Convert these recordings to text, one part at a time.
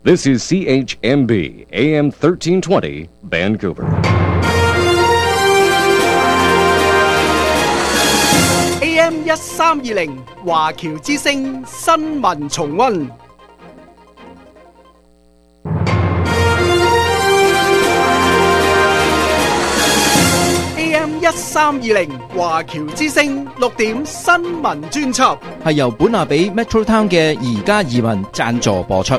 This is CHMB AM 1320 Vancouver. AM 1320華僑之聲新聞重溫。AM 1320華僑之聲6點新聞專輯， 係由本亞比 Metro Town 嘅宜家移民贊助播出。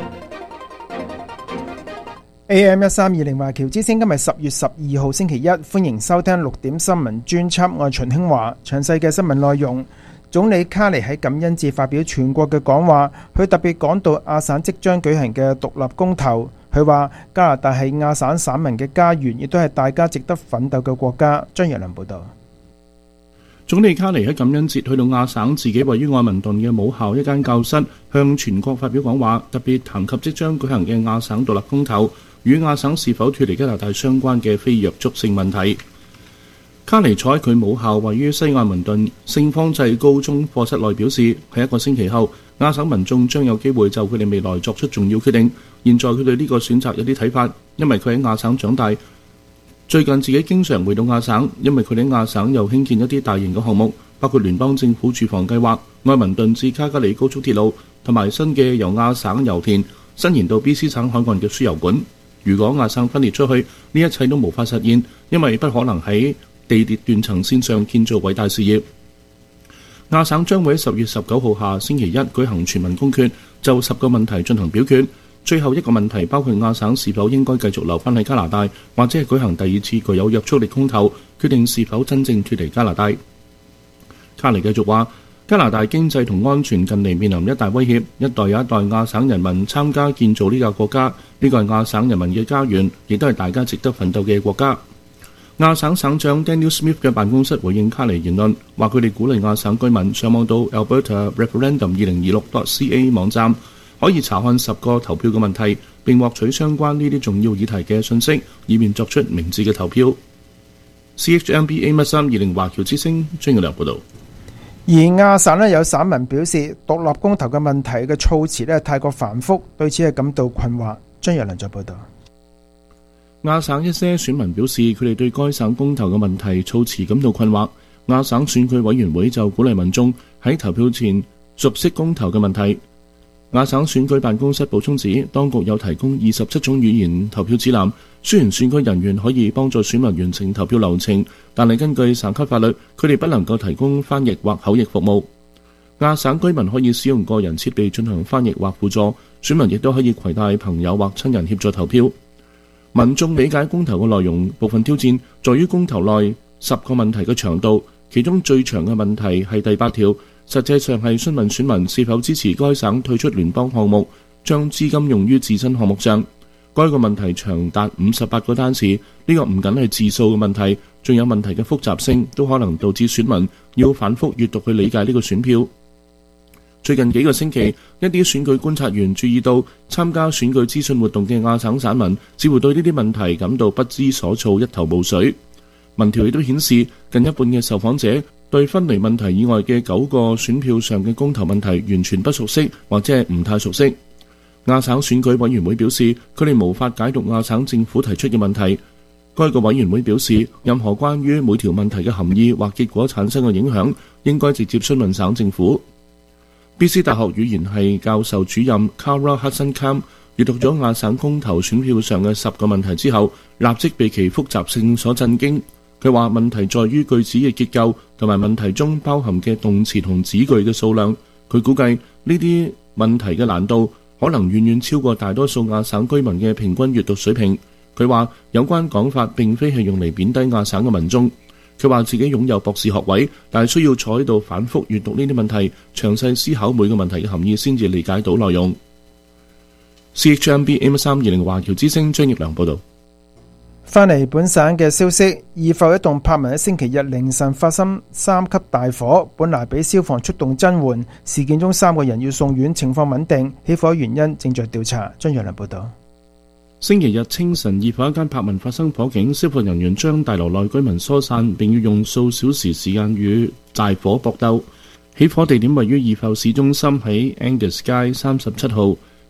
AM 1320華僑之聲今日10月12號星期一，歡迎收聽6點新聞專輯，我係秦興華。詳細嘅新聞內容，總理卡尼喺感恩節發表全國嘅講話，佢特別講到亞省即將舉行嘅獨立公投。佢話加拿大係亞省省民嘅家園，亦都係大家值得奮鬥嘅國家。張若良報道。 總理卡尼喺感恩節去到亞省自己位於愛民頓嘅母校一間教室，向全國發表講話，特別談及即將舉行嘅亞省獨立公投與亞省是否脫離加拿大相關嘅非約束性問題。卡尼坐喺佢母校位於西愛民頓聖方濟高中課室內表示，喺1個星期後，亞省民眾將有機會就佢哋未來作出重要決定。現在佢對呢個選擇有啲睇法，因為佢喺亞省長大。最近自己經常回到亞省，因為佢哋喺亞省又興建一啲大型嘅項目，包括聯邦政府住房計劃、愛民頓至卡加里高速鐵路，同埋新嘅由亞省油田伸延到 BC 省海岸嘅輸油管。如果亞省分裂出去，呢一切都無法實現，因為不可能喺地鐵斷層線上建造偉大事業。亞省將會喺10月19號下星期一舉行全民公決，就10個問題進行表決。最後一個問題包括亞省是否應該繼續留返喺加拿大，或者係舉行第二次具有約束力公投，決定是否真正脫離加拿大。卡尼繼續話，加拿大經濟同安全近嚟面臨一大威脅，一代又一代亞省人民參加建造呢個國家，呢個係亞省人民嘅家園，亦都係大家值得奮鬥嘅國家。亞省省長 Daniel Smith 嘅辦公室回應卡尼言論，話佢哋鼓勵亞省居民上網到 Alberta Referendum 2026.ca 網站，可以查看10個投票嘅問題，並獲取相關呢啲重要議題嘅信息，以便作出明智嘅投票。CHMB AM 1320華僑之聲張耀良報導。 而亞省有省民表示，獨立公投嘅問題嘅措辭太過繁複，對此係感到困惑。張若良再報導。 亞省一些選民表示，佢哋對該省公投嘅問題措辭感到困惑。亞省選舉委員會就鼓勵民眾喺投票前熟悉公投嘅問題。亞省選舉辦公室補充指，當局有提供27種語言投票指南，雖然選舉人員可以幫助選民完成投票流程，但係根據省級法律，佢哋不能夠提供翻譯或口譯服務。亞省居民可以使用個人設備進行翻譯或輔助，選民亦都可以攜帶朋友或親人協助投票。民眾理解公投嘅內容，部分挑戰在於公投內10個問題嘅長度，其中最長嘅問題係第8條，實際上係詢問選民是否支持該省退出聯邦項目，將資金用於自身項目上。該個問題長達58個單詞，呢個唔僅係字數嘅問題，仲有問題嘅複雜性，都可能導致選民要反覆閱讀去理解呢個選票。最近幾個星期，一啲選舉觀察員注意到，參加選舉資訊活動嘅亞省省民似乎對呢啲問題感到不知所措，一頭霧水。民調亦都顯示，近一半嘅受訪者對分離問題以外嘅9個選票上嘅公投問題完全不熟悉，或者係唔太熟悉。亞省選舉委員會表示，佢哋無法解讀亞省政府提出嘅問題。該個委員會表示，任何關於每條問題嘅含義或結果產生嘅影響，應該直接詢問省政府。BC 大學語言系教授主任 Kara Hudson-Kam 閱讀咗亞省公投選票上嘅10個問題之後，立即被其複雜性所震驚。佢話問題在於句子嘅結構同埋問題中包含嘅動詞同子句嘅數量。佢估計呢啲問題嘅難度可能遠遠超過大多數亞省居民嘅平均閱讀水平。佢話有關講法並非係用嚟貶低亞省嘅民眾。佢話自己擁有博士學位，但係需要坐喺度反覆閱讀呢啲問題，詳細思考每個問題嘅含義，先至理解到內容。CHMB AM 1320華僑之聲張奕良報導。 返嚟本省嘅消息，二埠一棟柏文喺星期日凌晨發生3級大火，本來俾消防出動增援，事件中3個人要送院，情況穩定，起火原因正在調查。張陽良報導。 星期日清晨，二埠一間柏文發生火警，消防人員將大樓內居民疏散，並要用數小時時間與大火搏鬥。起火地點位於二埠市中心喺 Angus 街37號。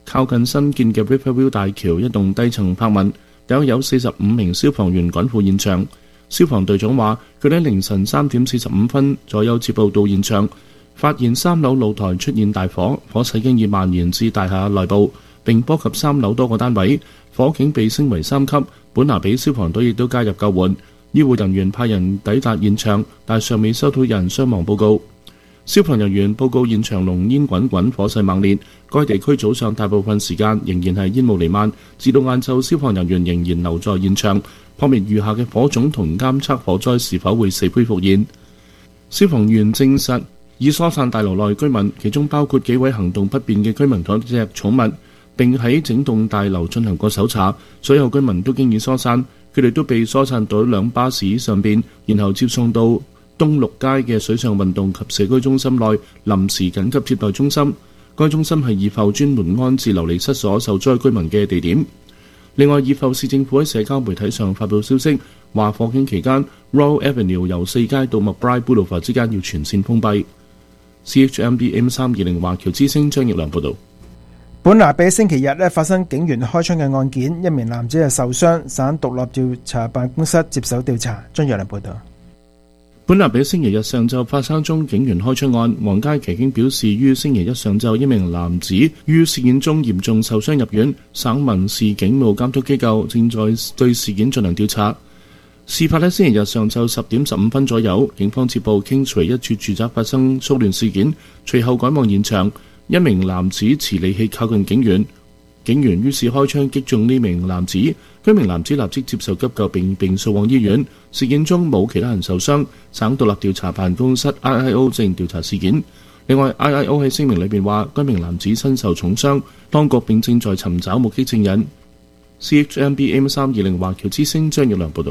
靠近新建嘅 Riverview 大橋一棟低層柏文，大約有45名消防員趕赴現場。消防隊長話，佢哋喺凌晨3點45分左右接報到現場，發現3樓露台出現大火，火勢經已蔓延至大廈內部，並波及3樓多個單位，火警被升為3級。本拿比消防隊亦都加入救援，醫護人員派人抵達現場，但尚未收到有人傷亡報告。消防人員報告現場濃煙滾滾，火勢猛烈。該地區早上大部分時間仍然係煙霧彌漫，至到晏晝，消防人員仍然留在現場，撲滅餘下嘅火種同監測火災是否會死灰復燃。消防員證實已疏散大樓內居民，其中包括幾位行動不便嘅居民同一隻寵物，並喺整棟大樓進行過搜查。所有居民都經已疏散，佢哋都被疏散到2巴士上邊，然後接送到東六街嘅水上運動及社區中心內臨時緊急接待中心。該中心係怡埠專門安置流離失所受災居民嘅地點。另外，怡埠市政府喺社交媒體上發布消息，話火警期間 Royal Avenue 由4街到 McBride Boulevard 之間要全線封閉。CHMB M320 華僑之聲張奕良報導。 本拿比星期日發生警員開槍嘅案件，一名男子受傷，省獨立調查辦公室接手調查。張奕良報導。 本拿比星期日上晝發生宗警員開槍案，皇家騎警表示，於星期一上晝一名男子於事件中嚴重受傷入院，省民事警務監督機構正在對事件進行調查。事發喺星期日上晝10點15分左右，警方接報 Kingsway 一處住宅發生騷亂事件，隨後趕往現場，一名男子持利器靠近警員，警員於是開槍擊中呢名男子，該名男子立即接受急救並送往醫院。事件中冇其他人受傷，省獨立調查辦公室 IIO 正調查事件。另外 IIO 喺聲明裏邊話，該名男子身受重傷，當局並正在尋找目擊證人。CHMB M320 華僑之聲張奕良報導。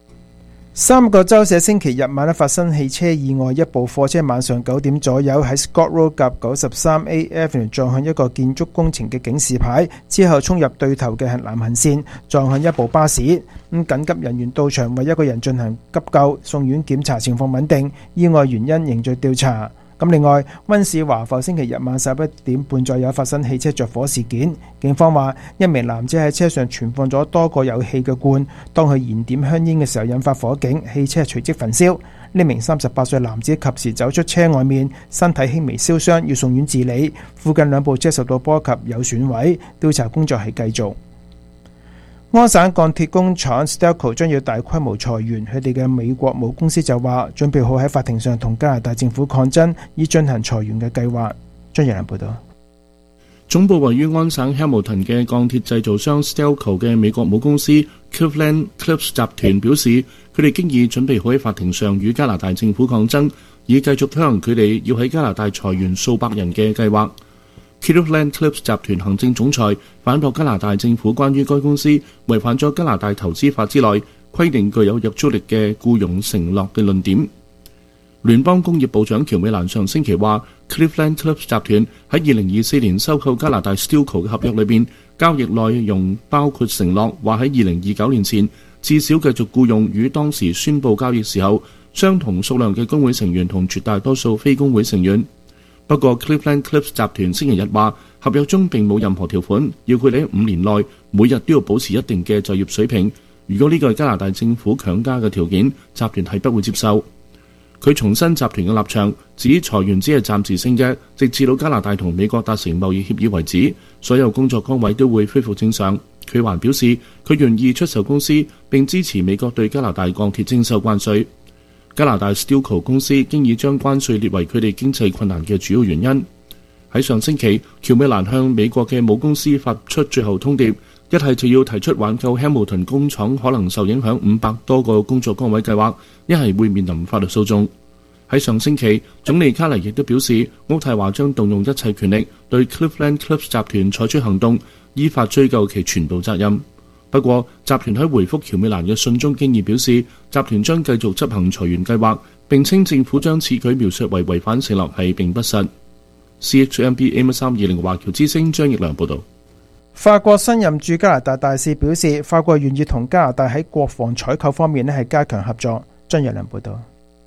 3個州社星期日晚發生汽車意外，一部貨車晚上9點左右喺 Scott Road 夾 93A Avenue 撞向一個建築工程嘅警示牌，之後衝入對頭嘅南行線，撞向一部巴士。緊急人員到場為一個人進行急救，送院檢查情況穩定，意外原因仍在調查。另外，溫士華埠星期日晚11點半左右發生汽車着火事件，警方話一名男子喺車上存放咗多個有氣嘅罐，當佢燃點香煙嘅時候引發火警，汽車隨即焚燒。呢名38歲男子及時走出車外面，身體輕微燒傷，要送院治理。附近2部車受到波及有損毀，調查工作係繼續。安省鋼鐵工廠 Stelco 將要大規模裁員，佢哋嘅美國母公司就話準備好喺法庭上同加拿大政府抗爭，以進行裁員嘅計劃。張陽良報道。 總部位於安省 Hamilton 嘅鋼鐵製造商 Stelco 嘅美國母公司 Cleveland Cliffs 集團表示，佢哋經已準備好喺法庭上與加拿大政府抗爭，以繼續推行佢哋要喺加拿大裁員數百人嘅計劃。Cleveland Cliffs 集團行政總裁反駁加拿大政府關於該公司違反咗加拿大投資法之內規定具有約束力嘅僱傭承諾嘅論點。聯邦工業部長喬美蘭上星期話 ，Cleveland Cliffs 集團喺2024年收購加拿大 Stelco 嘅合約裏邊，交易內容包括承諾話喺2029年前至少繼續僱傭與當時宣佈交易時候相同數量嘅工會成員同絕大多數非工會成員。不過 Cleveland Cliffs 集團星期日話，合約中並冇任何條款要佢哋喺5年內每日都要保持一定嘅就業水平。如果呢個係加拿大政府強加嘅條件，集團係不會接受。佢重申集團嘅立場，指裁員只係暫時性嘅，直至到加拿大同美國達成貿易協議為止，所有工作崗位都會恢復正常。佢還表示，佢願意出售公司並支持美國對加拿大鋼鐵徵收關稅。加拿大 Stelco 公司經已將關稅列為佢哋經濟困難嘅主要原因。喺上星期，喬美蘭向美國嘅母公司發出最後通牒，一係就要提出挽救 Hamilton 工廠可能受影響500多個工作崗位計劃，一係會面臨法律訴訟。喺上星期，總理卡尼亦都表示，渥太華將動用一切權力對 Cleveland Cliffs 集團採取行動，依法追究其全部責任。不過，集團喺回覆喬美蘭嘅信中經已表示，集團將繼續執行裁員計劃，並稱政府將此舉描述為違反承諾係並不實。CHMB M320 華僑之聲張奕良報導。 法國新任駐加拿大大使表示，法國願意同加拿大喺國防採購方面係加強合作。張奕良報導。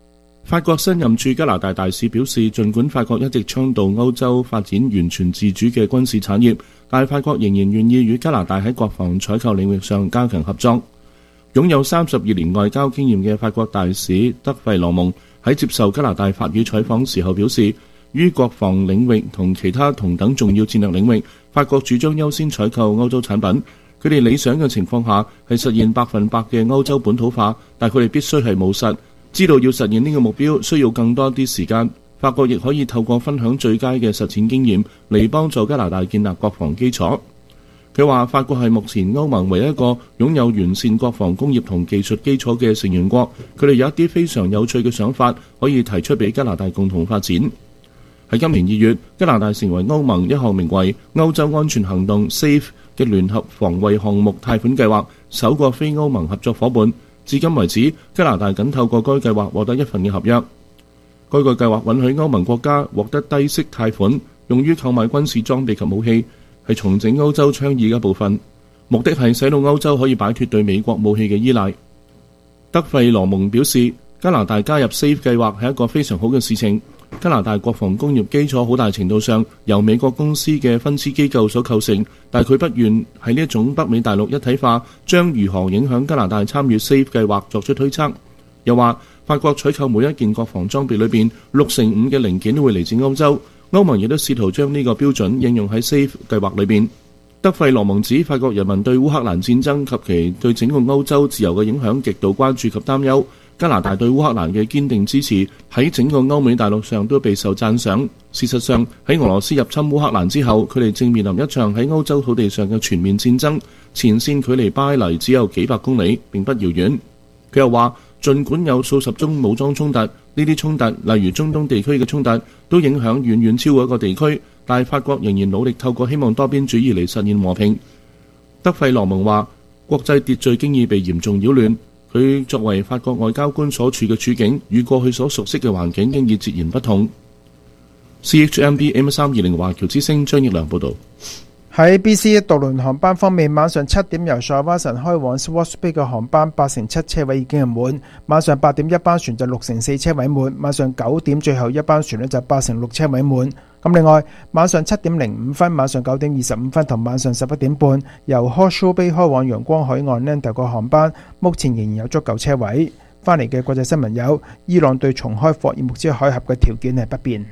法國新任駐加拿大大使表示，儘管法國一直倡導歐洲發展完全自主嘅軍事產業，但法國仍然願意與加拿大喺國防採購領域上加強合作。擁有32年外交經驗嘅法國大使德費羅蒙喺接受加拿大法語採訪時候表示，於國防領域同其他同等重要戰略領域，法國主張優先採購歐洲產品。佢哋理想嘅情況下係實現100%嘅歐洲本土化，但佢哋必須係務實，知道要實現呢個目標需要更多啲時間。法國亦可以透過分享最佳嘅實踐經驗嚟幫助加拿大建立國防基礎。佢話法國係目前歐盟唯一一個擁有完善國防工業同技術基礎嘅成員國，佢哋有一啲非常有趣嘅想法可以提出俾加拿大共同發展。喺今年2月，加拿大成為歐盟一項名為歐洲安全行動 SAFE 嘅聯合防衛項目貸款計劃首個非歐盟合作伙伴。至今為止，加拿大僅透過該計劃獲得一份嘅合約。該個計劃允許歐盟國家獲得低息貸款，用於購買軍事裝備及武器，係重整歐洲倡議嘅一部分，目的係使到歐洲可以擺脫對美國武器嘅依賴。德費羅蒙表示，加拿大加入 SAFE 計劃係一個非常好嘅事情。加拿大國防工業基礎好大程度上由美國公司嘅分支機構所構成，但佢不願喺呢一種北美大陸一體化將如何影響加拿大參與 SAFE 計劃作出推測。又話法國採購每一件國防裝備裏邊65%嘅零件都會嚟自歐洲，歐盟亦都試圖將呢個標準應用喺 SAFE 計劃裏邊。德費羅蒙指法國人民對烏克蘭戰爭及其對整個歐洲自由嘅影響極度關注及擔憂。加拿大對烏克蘭嘅堅定支持喺整個歐美大陸上都備受讚賞。事實上，喺俄羅斯入侵烏克蘭之後，佢哋正面臨一場喺歐洲土地上嘅全面戰爭，前線距離巴黎只有幾百公里，並不遙遠。佢又話，儘管有數十宗武裝衝突，呢啲衝突例如中東地區嘅衝突都影響遠遠超過一個地區，但係法國仍然努力透過希望多邊主義嚟實現和平。德費羅蒙話，國際秩序經已被嚴重擾亂。佢作為法國外交官所處嘅處境，與過去所熟悉嘅環境經已截然不同。CHMB AM320 華僑之聲張益良報導。 喺 BC 渡輪航班方面，晚上7點由塞瓦臣開往 Swartz Bay 嘅航班87%車位已經係滿，晚上8點一班船就64%車位滿，晚上9點最後一班船呢就86%車位滿。咁另外，晚上7點05分、晚上9點25分同晚上11點半由 Horseshoe Bay 開往陽光海岸 Lando 個航班，目前仍然有足夠車位。翻嚟嘅國際新聞有：伊朗對重開霍爾木茲海峽嘅條件係不變。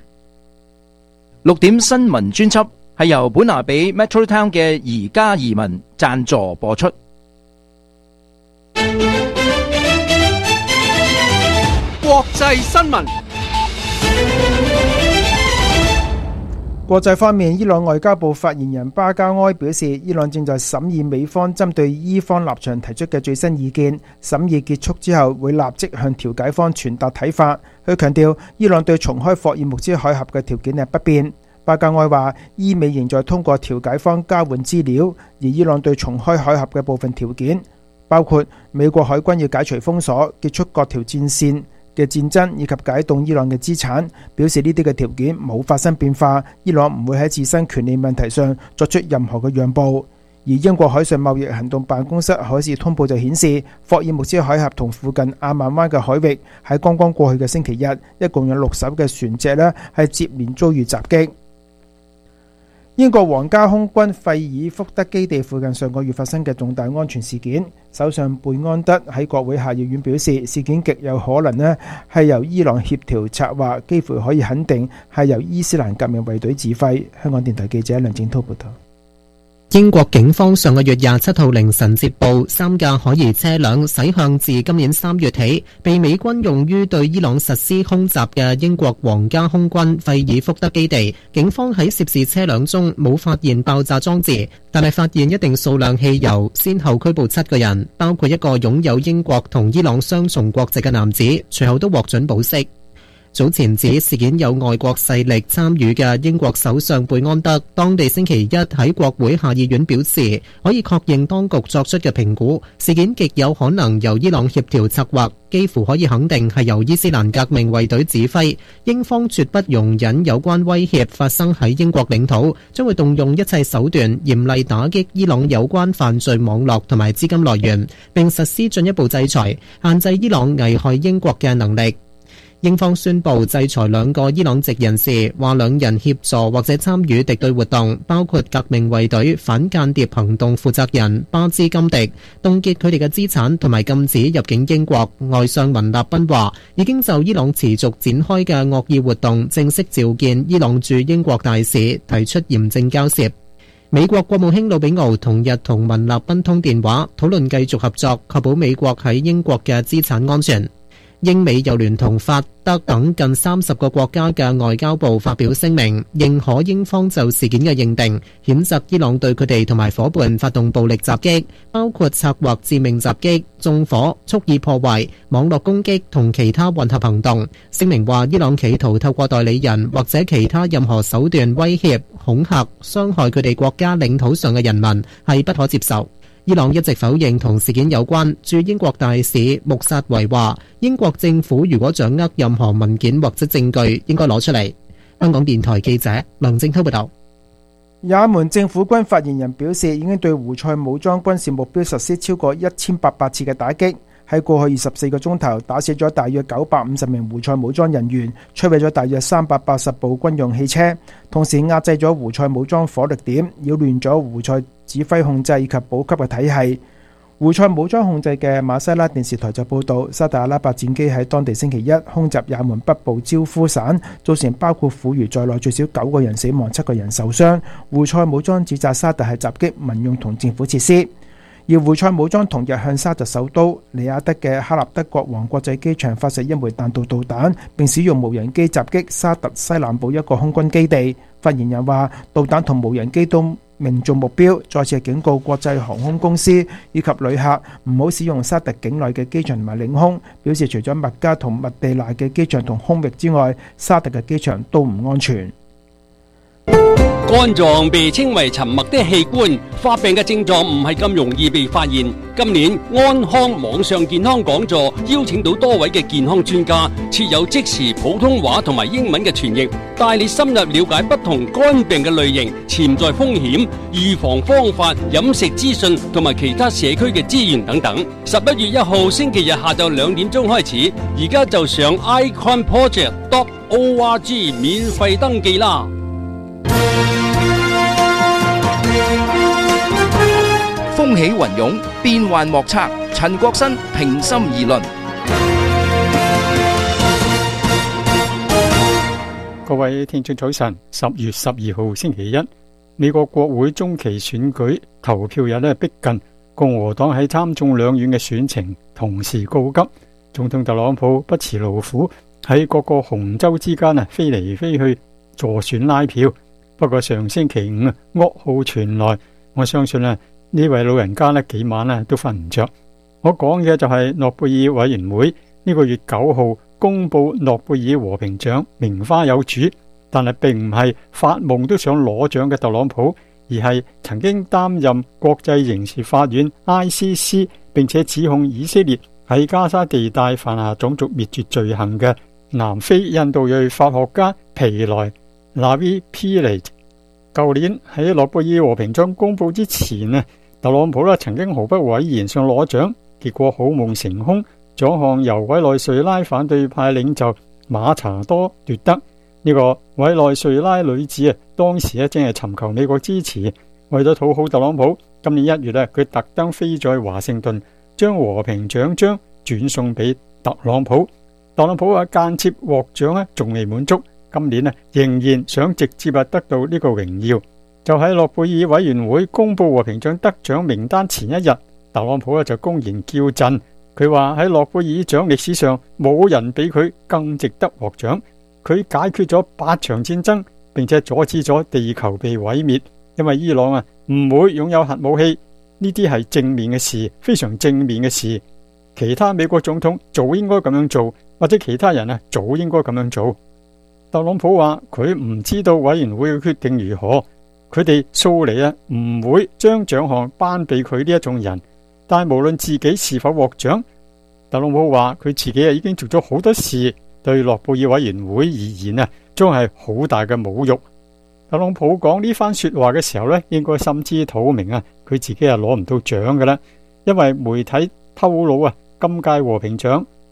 6點新聞專輯係由本拿比 Metro Town 嘅宜家移民贊助播出。 國際新聞。 國際方面，伊朗外交部發言人巴加埃表示，伊朗正在審議美方針對伊方立場提出嘅最新意見，審議結束之後會立即向調解方傳達睇法。佢強調，伊朗對重開霍爾木茲海峽嘅條件係不變。巴加埃話，伊美仍在通過調解方交換資料，而伊朗對重開海峽嘅部分條件，包括美國海軍要解除封鎖、結束各條戰線嘅戰爭以及解凍伊朗嘅資產，表示呢啲嘅條件冇發生變化，伊朗唔會喺自身權利問題上作出任何嘅讓步。而英國海上貿易行動辦公室海事通報就顯示，霍爾木茲海峽同附近阿曼灣嘅海域喺剛剛過去嘅星期日，一共有6艘嘅船隻呢係接連遭遇襲擊。英國皇家空軍費爾福德基地附近上個月發生嘅重大安全事件，首相貝安德喺國會下議院表示，事件極有可能呢係由伊朗協調策劃，幾乎可以肯定係由伊斯蘭革命衛隊指揮。香港電台記者梁正滔報道。 英國警方上個月27號凌晨接報，3架可疑車輛駛向自今年3月起被美軍用於對伊朗實施空襲嘅英國皇家空軍費爾福德基地。警方喺涉事車輛中冇發現爆炸裝置，但係發現一定數量汽油，先後拘捕7個人，包括一個擁有英國同伊朗雙重國籍嘅男子，隨後都獲准保釋。早前指事件有外國勢力參與嘅英國首相貝安德，當地星期一喺國會下議院表示，可以確認當局作出嘅評估，事件極有可能由伊朗協調策劃，幾乎可以肯定係由伊斯蘭革命衛隊指揮。英方絕不容忍有關威脅發生喺英國領土，將會動用一切手段嚴厲打擊伊朗有關犯罪網絡同埋資金來源，並實施進一步制裁，限制伊朗危害英國嘅能力。 英方宣布制裁2個伊朗籍人士，話兩人協助或者參與敵對活動，包括革命衛隊反間諜行動負責人巴茲金迪，凍結佢哋嘅資產同埋禁止入境英國。外相文納賓話，已經就伊朗持續展開嘅惡意活動正式召見伊朗駐英國大使，提出嚴正交涉。美國國務卿魯比奧同日同文納賓通電話，討論繼續合作，確保美國喺英國嘅資產安全。英美又聯同法德等近30個國家嘅外交部發表聲明，認可英方就事件嘅認定，譴責伊朗對佢哋同埋夥伴發動暴力襲擊，包括策劃致命襲擊、縱火、蓄意破壞、網絡攻擊同其他混合行動。聲明話，伊朗企圖透過代理人或者其他任何手段威脅、恐嚇、傷害佢哋國家領土上嘅人民，係不可接受。伊朗一直否認同事件有關。駐英國大使穆薩維話，英國政府如果掌握任何文件或者證據，應該攞出嚟。香港電台記者梁正濤報道。 也門政府軍發言人表示，已經對胡塞武裝軍事目標實施超過1800次嘅打擊，喺過去24個鐘頭打死咗大約950名胡塞武裝人員，摧毀咗大約380部軍用汽車，同時壓制咗胡塞武裝火力點，擾亂咗胡塞指揮控制以及補給嘅體系。胡塞武裝控制嘅馬西拉電視台就報道，沙特阿拉伯戰機喺當地星期一空襲也門北部焦夫省，造成包括婦孺在內最少9個人死亡、7個人受傷。胡塞武裝指責沙特係襲擊民用同政府設施。而胡塞武裝同日向沙特首都里雅德嘅哈納德國王國際機場發射一枚彈道導彈，並使用無人機襲擊沙特西南部一個空軍基地。發言人話，導彈同無人機都命中目標，再次警告國際航空公司以及旅客唔好使用沙特境內嘅機場同埋領空，表示除咗麥加同麥地那嘅機場同空域之外，沙特嘅機場都唔安全。 肝臟被稱為沉默的器官，發病嘅症狀唔係咁容易被發現。今年安康網上健康講座邀請到多位嘅健康專家，設有即時普通話同埋英文嘅傳譯，帶你深入了解不同肝病嘅類型、潛在風險、預防方法、飲食資訊同埋其他社區嘅資源等等。11月1號星期日下晝2點鐘開始，而家就上 iconproject.org 免費登記啦。 風起雲湧，變幻莫測。陳國新平心而論。 各位聽眾早晨，10月12號星期一，美國國會中期選舉投票日逼近，共和黨喺參眾兩院嘅選情同時告急。總統特朗普不辭勞苦喺各個紅州之間飛嚟飛去助選拉票。不過上星期五噩耗傳來，我相信呢位老人家幾晚都瞓唔着。我講嘅就係諾貝爾委員會呢個月9號公布諾貝爾和平獎名花有主，但係並唔係發夢都想攞獎嘅特朗普，而係曾經擔任國際刑事法院 ICC 並且指控以色列喺加沙地帶犯下種族滅絕罪行嘅南非印度裔法學家皮萊納維皮雷。舊年喺諾貝爾和平獎公布之前特朗普曾經毫不諱言想攞獎，結果好夢成空，獎項由委內瑞拉反對派領袖馬查多奪得。呢個委內瑞拉女子當時正係尋求美國支持，為咗討好特朗普，今年1月佢特登飛咗去華盛頓，將和平獎章轉送俾特朗普。特朗普間接獲獎仲未滿足，今年仍然想直接得到呢個榮耀。就喺諾貝爾委員會公布和平獎得獎名單前一日，特朗普就公然叫陣，佢話喺諾貝爾獎歷史上冇人比佢更值得獲獎。佢解決咗8場戰爭，並且阻止咗地球被毀滅，因為伊朗唔會擁有核武器，呢啲係正面嘅事，非常正面嘅事。其他美國總統早應該咁樣做，或者其他人早應該咁樣做。特朗普話佢唔知道委員會嘅決定如何。佢哋素嚟唔會將獎項頒俾佢呢一種人，但係無論自己是否獲獎，特朗普話佢自己已經做咗好多事，對諾貝爾委員會而言將係好大嘅侮辱。特朗普講呢番說話嘅時候應該心知肚明佢自己攞唔到獎㗎啦，因為媒體透露今屆和平獎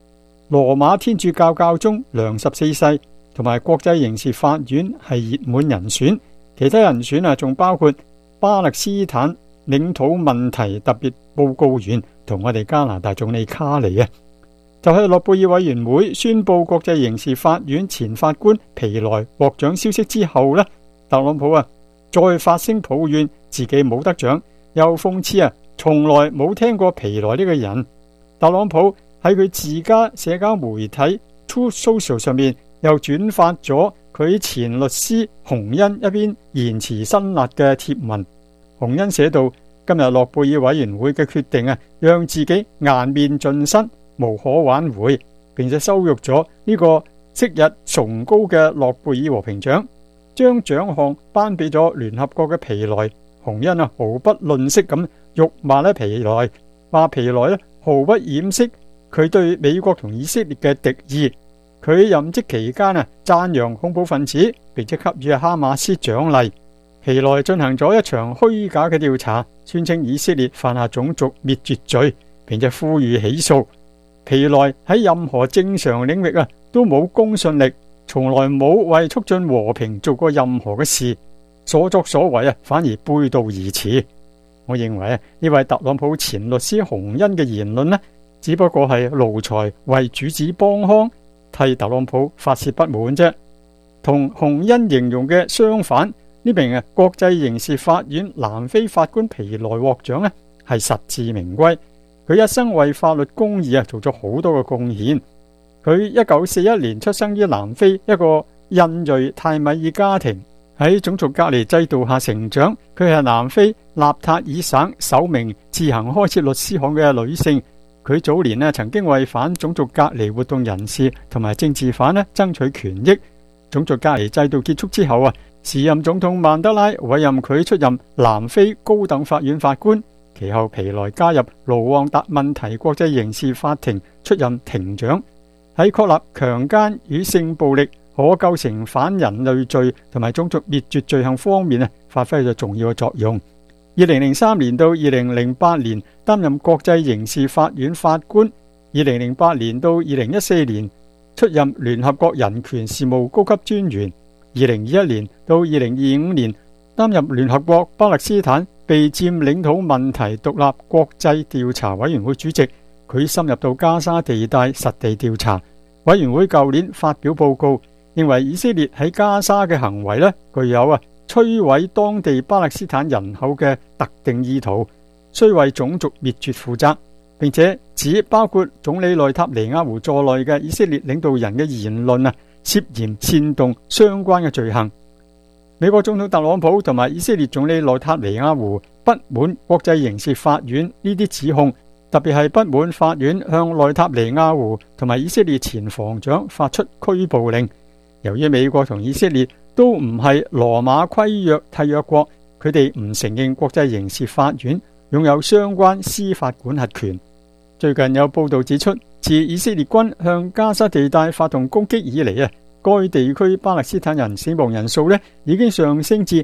羅馬天主教教宗良14世同埋國際刑事法院係熱門人選，其他人選仲包括巴勒斯坦領土問題特別報告員同我哋加拿大總理卡尼啊。就係諾貝爾委員會宣布國際刑事法院前法官皮萊獲獎消息之後呢，特朗普再發聲抱怨自己冇得獎，又諷刺從來冇聽過皮萊呢個人。特朗普喺佢自家社交媒體 Truth Social 上面又轉發咗佢前律師洪恩一篇言辭辛辣嘅貼文。洪恩寫道：今日諾貝爾委員會嘅決定讓自己顏面盡失，無可挽回，並且羞辱咗呢個昔日崇高嘅諾貝爾和平獎，將獎項頒俾咗聯合國嘅皮萊。洪恩毫不吝嗇咁辱罵皮萊，話皮萊毫不掩飾佢對美國同以色列嘅敵意。佢任職期間讚揚恐怖分子，並且給予哈馬斯獎勵。皮萊進行咗一場虛假嘅調查，宣稱以色列犯下種族滅絕罪，並且呼籲起訴。皮萊喺任何正常領域都冇公信力，從來冇為促進和平做過任何嘅事，所作所為反而背道而馳。我認為呢位特朗普前律師洪恩嘅言論只不過係奴才為主子幫腔，替特朗普發洩不滿啫。同洪恩形容嘅相反，呢名國際刑事法院南非法官皮萊獲獎係實至名歸。佢一生為法律公義做咗好多嘅貢獻。佢1941年出生於南非一個印裔泰米爾家庭，喺種族隔離制度下成長。佢係南非納塔爾省首名自行開設律師行嘅女性。佢早年曾經為反種族隔離活動人士同埋政治犯爭取權益。種族隔離制度結束之後時任總統曼德拉委任佢出任南非高等法院法官。其後皮萊加入盧旺達問題國際刑事法庭出任庭長，喺確立強姦與性暴力可構成反人類罪同埋種族滅絕罪行方面發揮咗重要嘅作用。2003年到2008年擔任國際刑事法院法官，2008年到2014年出任聯合國人權事務高級專員，2021年到2025年擔任聯合國巴勒斯坦被佔領土問題獨立國際調查委員會主席。佢深入到加沙地帶實地調查。委員會舊年發表報告，認為以色列喺加沙嘅行為具有摧毀當地巴勒斯坦人口嘅特定意圖，須為種族滅絕負責，並且指包括總理內塔尼亞胡在內嘅以色列領導人嘅言論涉嫌煽動相關嘅罪行。美國總統特朗普同埋以色列總理內塔尼亞胡不滿國際刑事法院呢啲指控，特別係不滿法院向內塔尼亞胡同埋以色列前防長發出拘捕令。由於美國同以色列都唔係羅馬規約締約國，佢哋唔承認國際刑事法院擁有相關司法管轄權。最近有報道指出，自以色列軍向加沙地帶發動攻擊以嚟該地區巴勒斯坦人死亡人數已經上升至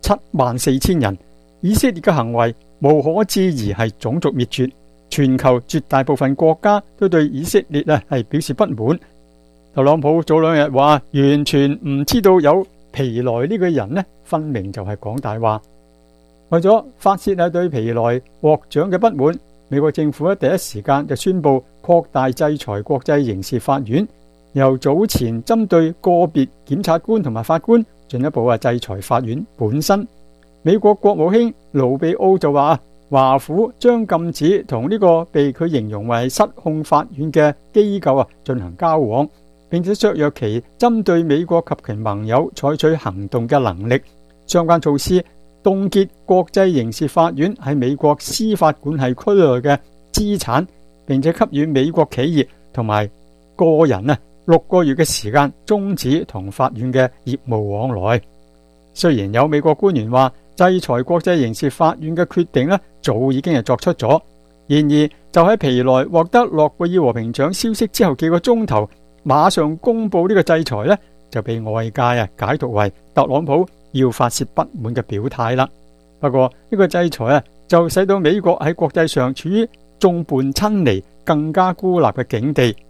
74000人。以色列嘅行為無可置疑係種族滅絕，全球絕大部分國家都對以色列係表示不滿。特朗普早兩日話完全唔知道有皮萊呢個人分明就係講大話。為咗發洩對皮萊獲獎嘅不滿，美國政府第一時間就宣布擴大制裁國際刑事法院，由早前針對個別檢察官同埋法官，進一步制裁法院本身。美國國務卿盧比奧就話華府將禁止同呢個被佢形容為失控法院嘅機構進行交往，並且削弱其針對美國及其盟友採取行動嘅能力。相關措施凍結國際刑事法院喺美國司法管轄區內嘅資產，並且給予美國企業同埋個人6個月嘅時間終止同法院嘅業務往來。雖然有美國官員話制裁國際刑事法院嘅決定早已經係作出咗，然而就喺皮萊獲得諾貝爾和平獎消息之後幾個鐘頭，馬上公布呢個制裁就被外界解讀為特朗普要發洩不滿嘅表態啦。不過呢個制裁就使到美國喺國際上處於眾叛親離、更加孤立嘅境地。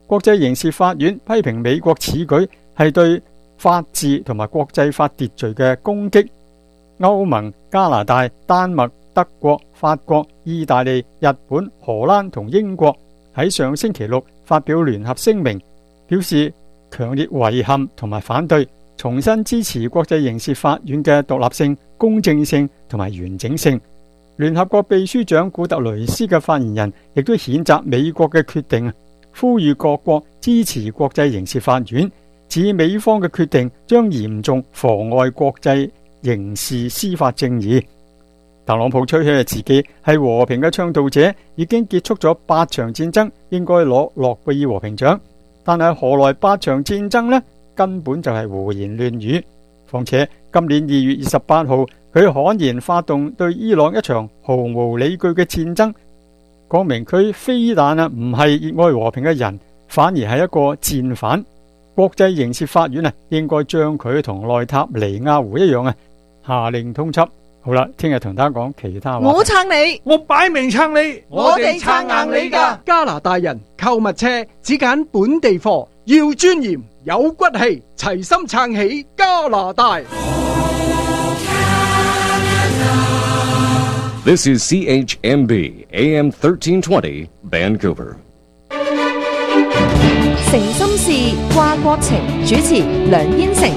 國際刑事法院批評美國此舉係對法治同埋國際法秩序嘅攻擊。歐盟、加拿大、丹麥、德國、法國、意大利、日本、荷蘭同英國喺上星期六發表聯合聲明，表示強烈遺憾同埋反對，重新支持國際刑事法院嘅獨立性、公正性同埋完整性。聯合國秘書長古特雷斯嘅發言人亦都譴責美國嘅決定，呼籲各國支持國際刑事法院，指美方嘅決定將嚴重妨礙國際刑事司法正義。特朗普吹噓自己係和平嘅倡導者，已經結束咗8場戰爭，應該攞諾貝爾和平獎。但係何來8場戰爭呢？根本就係胡言亂語。況且今年2月28號，佢悍然發動對伊朗一場毫無理據嘅戰爭，講明佢非但唔係熱愛和平嘅人，反而係一個戰犯。國際刑事法院應該將佢同內塔尼亞胡一樣下令通緝。好啦，聽日同大家講其他話。 我撐你， 我擺明撐你， 我哋撐硬你㗎。 加拿大人購物車只揀本地貨，要尊嚴有骨氣，齊心撐起加拿大。 This is CHMB AM 1320 Vancouver。 誠心事，掛國情，主持梁燕成。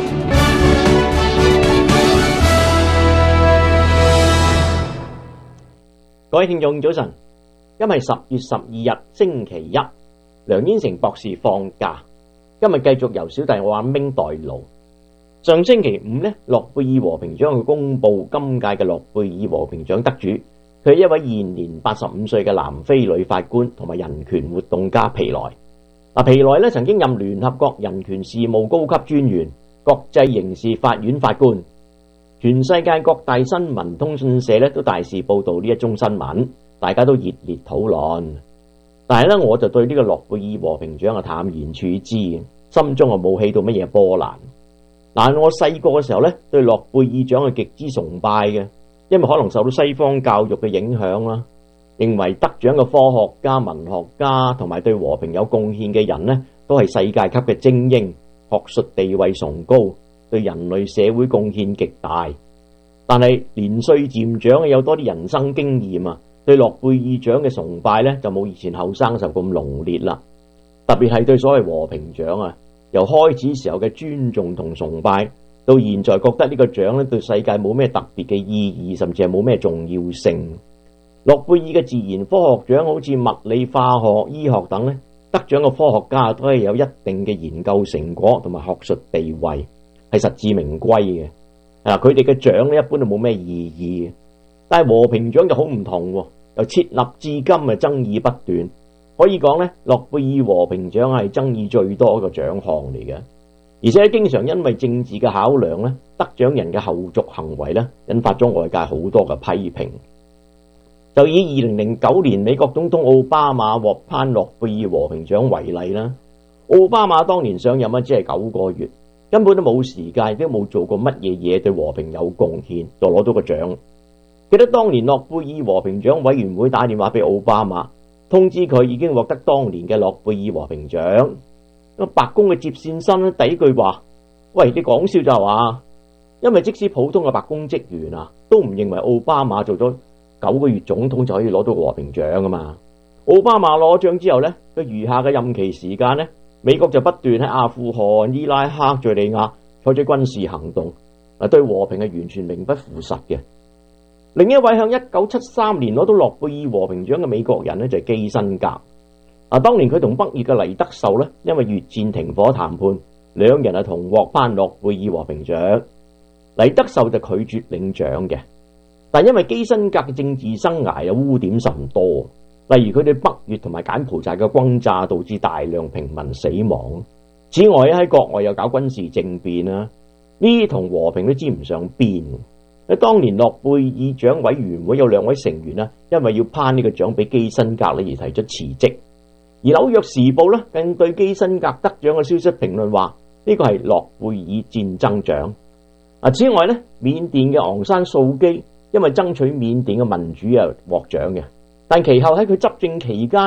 各位聽眾早晨，今日係10月12日星期一，梁燕成博士放假，今日繼續由小弟我阿明代勞。上星期五呢，諾貝爾和平獎去公布今屆嘅諾貝爾和平獎得主，佢係一位現年85歲嘅南非女法官同埋人權活動家皮萊。皮萊呢曾經任聯合國人權事務高級專員、國際刑事法院法官。全世界各大新聞通訊社咧都大肆報道呢一宗新聞，大家都熱烈討論。但係咧，我就對呢個諾貝爾和平獎淡然處之，心中冇起到乜嘢波瀾。但我細個嘅時候咧，對諾貝爾獎係極之崇拜嘅，因為可能受到西方教育嘅影響啦，認為得獎嘅科學家、文學家同埋對和平有貢獻嘅人呢，都係世界級嘅精英，學術地位崇高，對人類社會貢獻極大。但係年歲漸長，有多啲人生經驗，對諾貝爾獎嘅崇拜呢，就冇以前後生時候咁濃烈啦。特別係對所謂和平獎，由開始時候嘅尊重同崇拜，到現在覺得呢個獎呢對世界冇咩特別嘅意義，甚至係冇咩重要性。諾貝爾嘅自然科學獎好似物理、化學、醫學等呢，得獎嘅科學家都係有一定嘅研究成果同埋學術地位，係實至名歸嘅。佢哋嘅獎咧一般都冇咩意義，但係和平獎就好唔同，由設立至今爭議不斷，可以講咧諾貝爾和平獎係爭議最多一個獎項嚟嘅，而且經常因為政治嘅考量咧，得獎人嘅後續行為咧，引發咗外界好多嘅批評。就以2009年美國總統奧巴馬獲頒諾貝爾和平獎為例啦，奧巴馬當年上任只係9個月。根本都冇時間，都冇做過乜嘢嘢對和平有貢獻，就攞到個獎。記得當年諾貝爾和平獎委員會打電話俾奧巴馬，通知佢已經獲得當年嘅諾貝爾和平獎。咁白宮嘅接線生第一句話：喂，你講笑就係話？因為即使普通嘅白宮職員都唔認為奧巴馬做咗9個月總統就可以攞到個和平獎噶嘛。奧巴馬攞獎之後呢，佢餘下嘅任期時間呢，美國就不斷喺阿富汗、伊拉克、敘利亞採取軍事行動，對和平係完全名不符實嘅。另一位向1973年攞到諾貝爾和平獎嘅美國人呢，就係基辛格。當年佢同北越嘅黎德秀呢，因為越戰停火談判，兩人同獲頒諾貝爾和平獎。黎德秀就拒絕領獎嘅，但因為基辛格嘅政治生涯有污點甚多。例如佢對北越同埋柬埔寨嘅轟炸導致大量平民死亡，此外喺國外又搞軍事政變啦，呢啲同和平都沾唔上邊。喺當年諾貝爾獎委員會有2位成員因為要頒呢個獎俾基辛格而提出辭職，而紐約時報更對基辛格得獎嘅消息評論話呢個係諾貝爾戰爭獎。此外緬甸嘅昂山素基因為爭取緬甸嘅民主獲獎嘅。但其後喺佢執政期間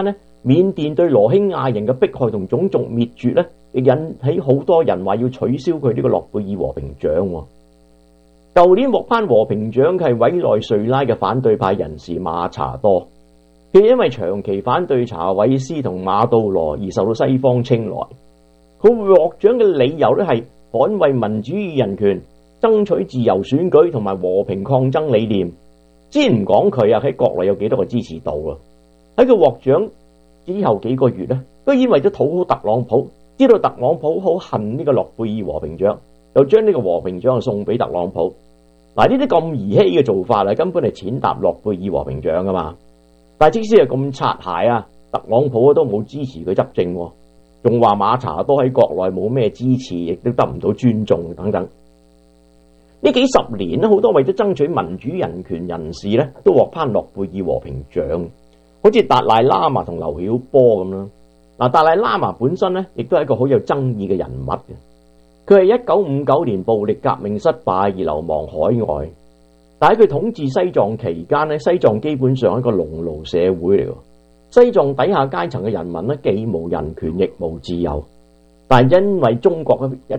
緬甸對羅興亞人嘅迫害同種族滅絕咧，亦引起好多人話要取消佢呢個諾貝爾和平獎。舊年獲頒和平獎嘅係委內瑞拉嘅反對派人士馬查多，佢因為長期反對查韋斯同馬杜羅而受到西方青睞。佢獲獎嘅理由咧係捍衛民主與人權、爭取自由選舉同埋和平抗爭理念。先唔講佢喺國內有幾多個支持度啊！喺佢獲獎之後幾個月咧，居然為咗討好特朗普，知道特朗普好恨呢個諾貝爾和平獎，又將呢個和平獎送俾特朗普。嗱，呢啲咁兒戲嘅做法啊，根本係踐踏諾貝爾和平獎噶嘛。但係即使係咁擦鞋啊，特朗普都冇支持佢執政，仲話馬查多喺國內冇咩支持，亦都得唔到尊重等等。呢幾十年咧，好多為咗爭取民主人權人士咧，都獲頒諾貝爾和平獎，好似達賴喇嘛同劉曉波咁啦。嗱，達賴喇嘛本身咧，亦都係一個好有爭議嘅人物嘅。佢係1959年暴力革命失敗而流亡海外，但喺佢統治西藏期間咧，西藏基本上係一個農奴社會嚟嘅。西藏底下階層嘅人民咧，既無人權亦無自由。但係因為中國嘅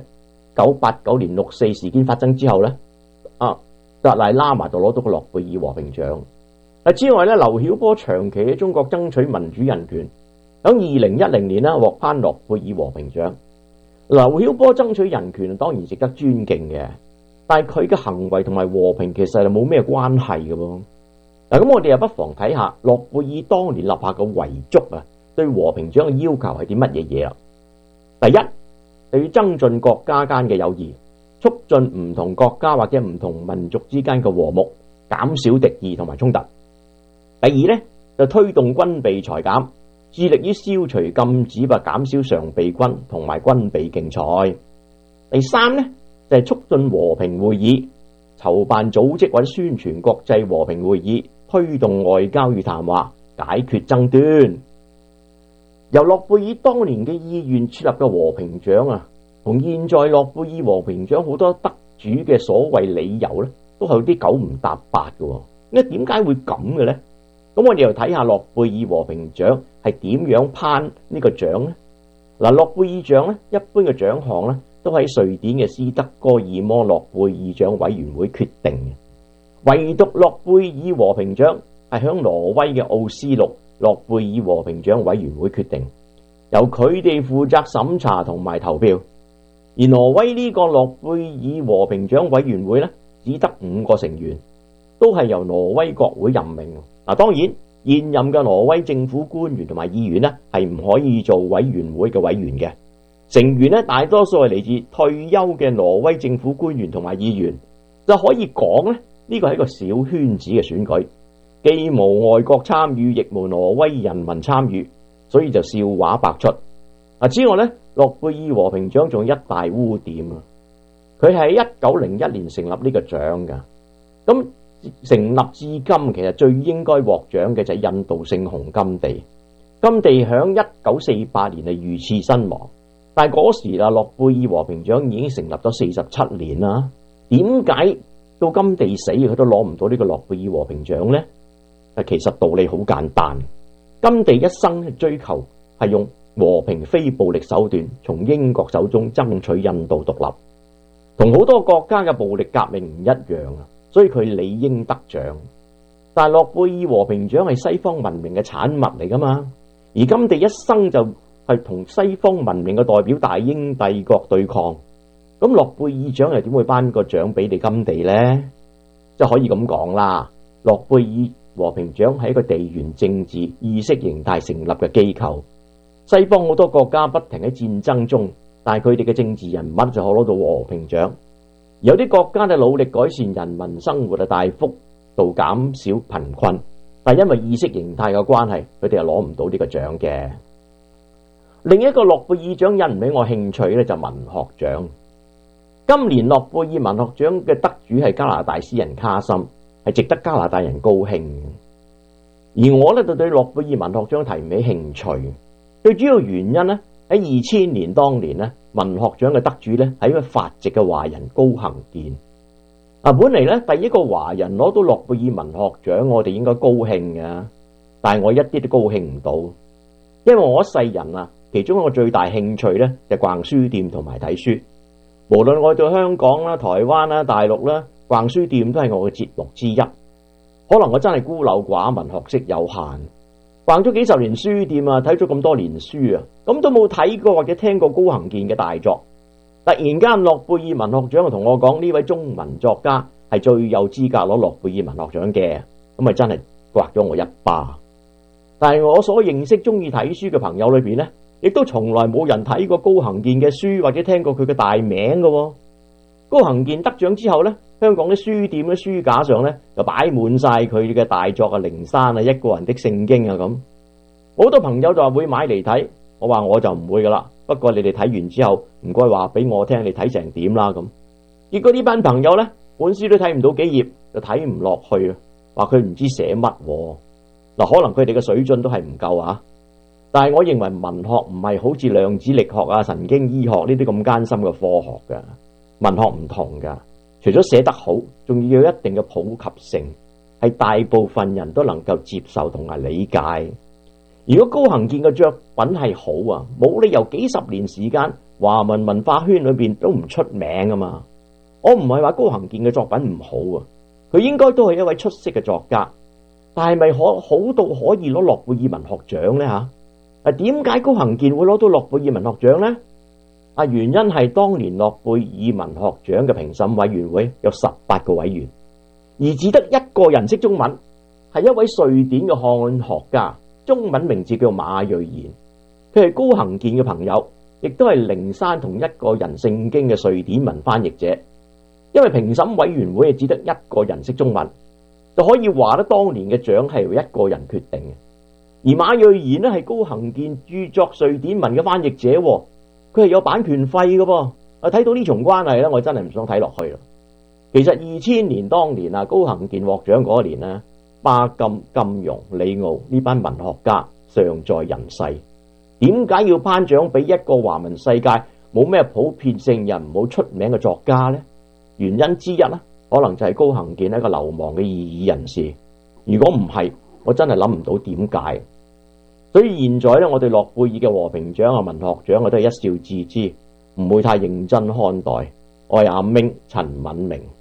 1989年六四事件發生之後咧，達賴喇嘛就攞到個諾貝爾和平獎。之外咧，劉曉波長期喺中國爭取民主人權，喺2010年咧獲頒諾貝爾和平獎。劉曉波爭取人權當然值得尊敬嘅，但係佢嘅行為同埋和平其實係冇咩關係嘅噃。嗱，咁我哋又不妨睇下諾貝爾當年立下嘅遺囑啊，對和平獎嘅要求係啲乜嘢嘢啦？第一，就要增進國家間嘅友誼，促進唔同國家或者唔同民族之間嘅和睦，減少敵意同埋衝突。第二呢，就推動軍備裁減，致力於消除禁止或減少常備軍同埋軍備競賽。第三呢，就係促進和平會議，籌辦組織或者宣傳國際和平會議，推動外交與談話，解決爭端。由諾貝爾當年嘅意願設立嘅和平獎啊，同現在諾貝爾和平獎好多得主嘅所謂理由咧，都係有啲九唔搭八嘅。咁點解會咁嘅咧？咁我哋又睇下諾貝爾和平獎係點樣頒呢個獎咧？嗱，諾貝爾獎咧，一般嘅獎項咧，都喺瑞典嘅斯德哥爾摩諾貝爾獎委員會決定嘅。唯獨諾貝爾和平獎係響挪威嘅奧斯陸諾貝爾和平獎委員會決定，由佢哋負責審查同埋投票。而挪威呢個諾貝爾和平獎委員會咧，只得5個成員，都係由挪威國會任命。嗱，當然現任嘅挪威政府官員同埋議員咧，係唔可以做委員會嘅委員嘅。成員咧，大多數係嚟自退休嘅挪威政府官員同埋議員，就可以講咧，呢個係一個小圈子嘅選舉，既無外國參與，亦無挪威人民參與，所以就笑話百出。之外咧，諾貝爾和平獎仲有一大污點啊！佢係喺1901年成立呢個獎噶，咁成立至今，其實最應該獲獎嘅就係印度聖雄甘地。甘地響1948年係遇刺身亡，但係嗰時啊，諾貝爾和平獎已經成立咗47年啦。點解到甘地死佢都攞唔到呢個諾貝爾和平獎呢？其實道理好簡單，甘地一生追求係用和平非暴力手段從英國手中爭取印度獨立，同好多國家嘅暴力革命唔一樣啊，所以佢理應得獎。但係諾貝爾和平獎係西方文明嘅產物嚟噶嘛，而甘地一生就係同西方文明嘅代表大英帝國對抗，咁諾貝爾獎又點會頒個獎俾你甘地呢？即係可以咁講啦，諾貝爾和平獎係一個地緣政治意識形態成立嘅機構。西方好多國家不停喺戰爭中，但係佢哋嘅政治人物就可攞到和平獎。有啲國家就努力改善人民生活，大幅度減少貧困，但係因為意識形態嘅關係，佢哋係攞唔到呢個獎嘅。另一個諾貝爾獎引唔起我興趣咧，就文學獎。今年諾貝爾文學獎嘅得主係加拿大詩人卡森，係值得加拿大人高興。而我咧就對諾貝爾文學獎提唔起興趣。最主要原因咧，喺2000年當年咧，文學獎嘅得主咧係一個法籍嘅華人高行健。本嚟咧第一個華人攞到諾貝爾文學獎，我哋應該高興嘅，但係我一啲都高興唔到， 因為我一世人啊，其中一個最大興趣呢，就逛書店同埋睇書。無論我到香港啦、台灣啦、大陸啦，逛書店都係我嘅節目之一。可能我真係孤陋寡聞，學識有限，逛咗幾十年書店啊，睇咗咁多年書啊，咁都冇睇過或者聽過高行健嘅大作。突然間諾貝爾文學獎同我講呢位中文作家係最有資格攞諾貝爾文學獎嘅，咁咪真係刮咗我一巴。但係我所認識中意睇書嘅朋友裏邊呢，亦都從來冇人睇過高行健嘅書或者聽過佢嘅大名嘅。高行健得獎之後呢，香港啲書店嘅書架上呢，就擺滿晒佢嘅大作啊，靈山啊，一個人的聖經啊咁。好多朋友就話會買嚟睇，我話我就唔會噶啦。不過你哋睇完之後，唔該話俾我聽你睇成點啦咁。結果呢班朋友呢，本書都睇唔到幾頁就睇唔落去啊，話佢唔知寫乜嗱，可能佢哋嘅水準都係唔夠啊。但係我認為文學唔係好似量子力學啊、神經醫學呢啲咁艱深嘅科學噶，文學唔同噶。除咗寫得好，仲要有一定嘅普及性，係大部分人都能夠接受同埋理解。如果高行健嘅作品係好啊，冇理由幾十年時間華文文化圈裏邊都唔出名啊嘛。我唔係話高行健嘅作品唔好啊，佢應該都係一位出色嘅作家，但係咪好到可以攞諾貝爾文學獎呢？點解高行健會攞到諾貝爾文學獎呢？原因係當年諾貝爾文學獎嘅評審委員會有18個委員，而只得一個人識中文，係一位瑞典嘅漢學家，中文名字叫馬瑞賢。佢係高行健嘅朋友，亦都係靈山同一個人聖經嘅瑞典文翻譯者。因為評審委員會只得一個人識中文，就可以話得當年嘅獎係由一個人決定嘅。而馬瑞賢呢，係高行健著作瑞典文嘅翻譯者，佢係有版權費嘅噃。睇到呢重關係咧，我真係唔想睇落去啦。其實2000年當年高行健獲獎嗰年呢，巴金、金庸、李敖呢班文學家尚在人世，點解要頒獎俾一個華文世界冇咩普遍性又唔好出名嘅作家呢？原因之一呢，可能就係高行健係一個流亡嘅異議人士。如果唔係，我真係諗唔到點解。所以現在呢，我對諾貝爾嘅和平獎啊、文學獎我都係一笑置之，唔會太認真看待。我係阿明陳敏明。